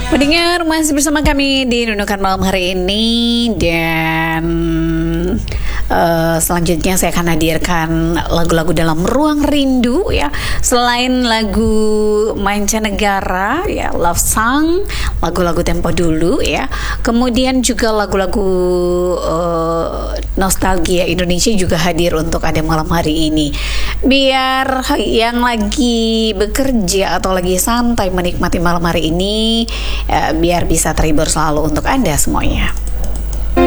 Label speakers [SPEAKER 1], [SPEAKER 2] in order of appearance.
[SPEAKER 1] Pendengar masih bersama kami di Nunukan Malam hari ini. Dan selanjutnya saya akan hadirkan lagu-lagu dalam ruang rindu ya. Selain lagu mancanegara ya, love song, lagu-lagu tempo dulu ya. Kemudian juga lagu-lagu nostalgia Indonesia juga hadir untuk ada malam hari ini. Biar yang lagi bekerja atau lagi santai menikmati malam hari ini, biar bisa terhibur selalu untuk Anda semuanya.